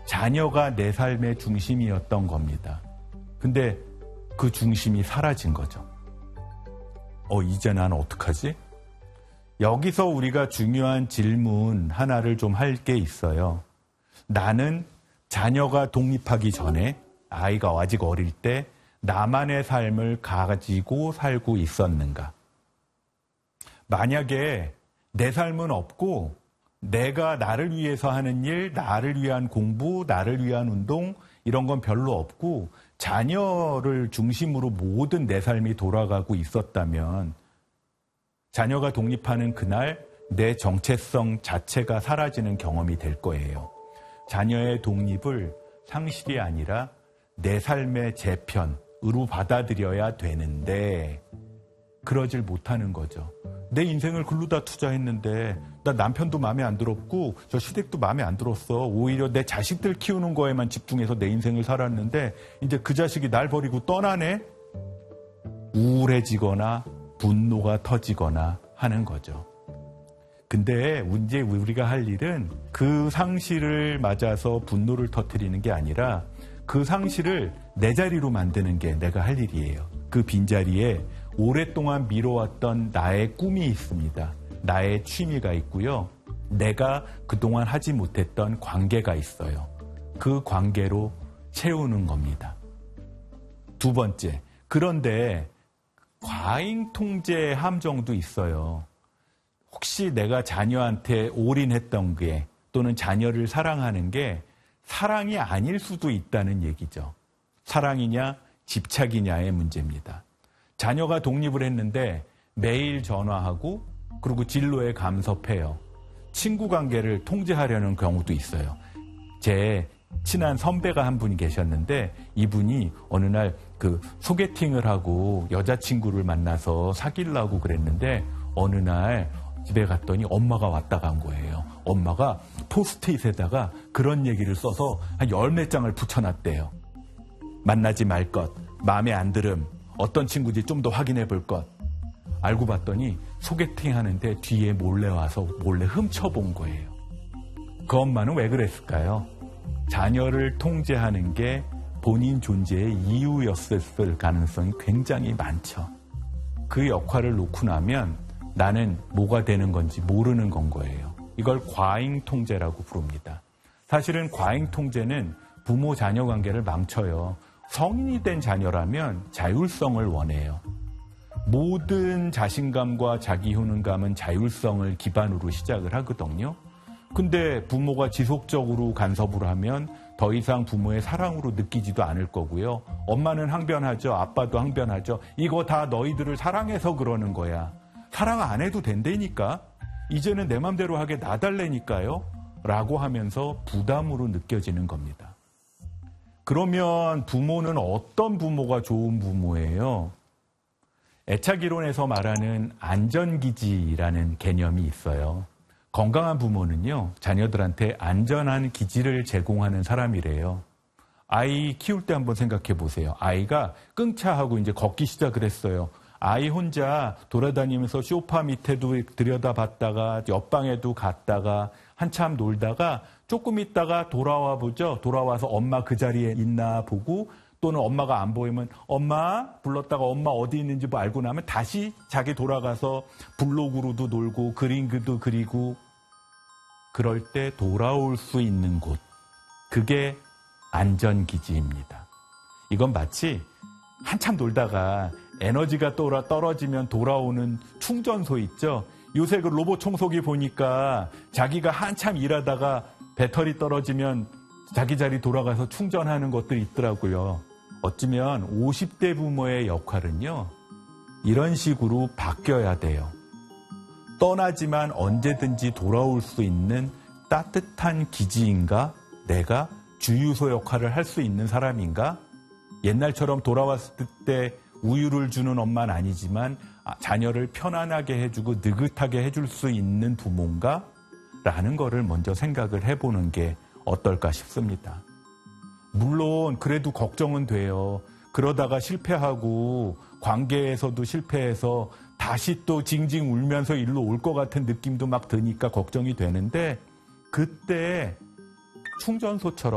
자녀가 내 삶의 중심이었던 겁니다. 근데 그 중심이 사라진 거죠. 이제 난 어떡하지? 여기서 우리가 중요한 질문 하나를 좀 할 게 있어요. 나는 자녀가 독립하기 전에, 아이가 아직 어릴 때 나만의 삶을 가지고 살고 있었는가? 만약에 내 삶은 없고 내가 나를 위해서 하는 일, 나를 위한 공부, 나를 위한 운동 이런 건 별로 없고 자녀를 중심으로 모든 내 삶이 돌아가고 있었다면 자녀가 독립하는 그날 내 정체성 자체가 사라지는 경험이 될 거예요. 자녀의 독립을 상실이 아니라 내 삶의 재편으로 받아들여야 되는데 그러질 못하는 거죠. 내 인생을 글로다 투자했는데 나 남편도 마음에 안 들었고 저 시댁도 마음에 안 들었어. 오히려 내 자식들 키우는 거에만 집중해서 내 인생을 살았는데 이제 그 자식이 날 버리고 떠나네? 우울해지거나 분노가 터지거나 하는 거죠. 근데 이제 우리가 할 일은 그 상실을 맞아서 분노를 터뜨리는 게 아니라 그 상실을 내 자리로 만드는 게 내가 할 일이에요. 그 빈자리에 오랫동안 미뤄왔던 나의 꿈이 있습니다. 나의 취미가 있고요. 내가 그동안 하지 못했던 관계가 있어요. 그 관계로 채우는 겁니다. 두 번째, 그런데 과잉 통제의 함정도 있어요. 혹시 내가 자녀한테 올인했던 게 또는 자녀를 사랑하는 게 사랑이 아닐 수도 있다는 얘기죠. 사랑이냐 집착이냐의 문제입니다. 자녀가 독립을 했는데 매일 전화하고 그리고 진로에 감섭해요. 친구 관계를 통제하려는 경우도 있어요. 제 친한 선배가 한 분이 계셨는데 이분이 어느 날 그 소개팅을 하고 여자친구를 만나서 사귀려고 그랬는데 어느 날 집에 갔더니 엄마가 왔다 간 거예요. 엄마가 포스트잇에다가 그런 얘기를 써서 한 10몇 장을 붙여놨대요. 만나지 말 것, 마음에 안 들음, 어떤 친구인지 좀 더 확인해 볼 것. 알고 봤더니 소개팅 하는데 뒤에 몰래 와서 몰래 훔쳐본 거예요. 그 엄마는 왜 그랬을까요? 자녀를 통제하는 게 본인 존재의 이유였을 가능성이 굉장히 많죠. 그 역할을 놓고 나면 나는 뭐가 되는 건지 모르는 건 거예요. 이걸 과잉 통제라고 부릅니다. 사실은 과잉 통제는 부모 자녀 관계를 망쳐요. 성인이 된 자녀라면 자율성을 원해요. 모든 자신감과 자기 효능감은 자율성을 기반으로 시작을 하거든요. 근데 부모가 지속적으로 간섭을 하면 더 이상 부모의 사랑으로 느끼지도 않을 거고요. 엄마는 항변하죠. 아빠도 항변하죠. 이거 다 너희들을 사랑해서 그러는 거야. 사랑 안 해도 된다니까. 이제는 내 맘대로 하게 놔달라니까요. 라고 하면서 부담으로 느껴지는 겁니다. 그러면 부모는 어떤 부모가 좋은 부모예요? 애착이론에서 말하는 안전기지라는 개념이 있어요. 건강한 부모는요, 자녀들한테 안전한 기지를 제공하는 사람이래요. 아이 키울 때 한번 생각해 보세요. 아이가 끙차하고 이제 걷기 시작을 했어요. 아이 혼자 돌아다니면서 소파 밑에도 들여다봤다가 옆방에도 갔다가 한참 놀다가 조금 있다가 돌아와 보죠. 돌아와서 엄마 그 자리에 있나 보고 또는 엄마가 안 보이면 엄마 불렀다가 엄마 어디 있는지 뭐 알고 나면 다시 자기 돌아가서 블록으로도 놀고 그림도 그리고 그럴 때 돌아올 수 있는 곳. 그게 안전기지입니다. 이건 마치 한참 놀다가 에너지가 떨어지면 돌아오는 충전소 있죠. 요새 그 로봇 청소기 보니까 자기가 한참 일하다가 배터리 떨어지면 자기 자리 돌아가서 충전하는 것들이 있더라고요. 어쩌면 50대 부모의 역할은요, 이런 식으로 바뀌어야 돼요. 떠나지만 언제든지 돌아올 수 있는 따뜻한 기지인가? 내가 주유소 역할을 할 수 있는 사람인가? 옛날처럼 돌아왔을 때 우유를 주는 엄마는 아니지만 자녀를 편안하게 해주고 느긋하게 해줄 수 있는 부모인가? 라는 거를 먼저 생각을 해보는 게 어떨까 싶습니다. 물론 그래도 걱정은 돼요. 그러다가 실패하고 관계에서도 실패해서 다시 또 징징 울면서 일로 올 것 같은 느낌도 막 드니까 걱정이 되는데 그때 충전소처럼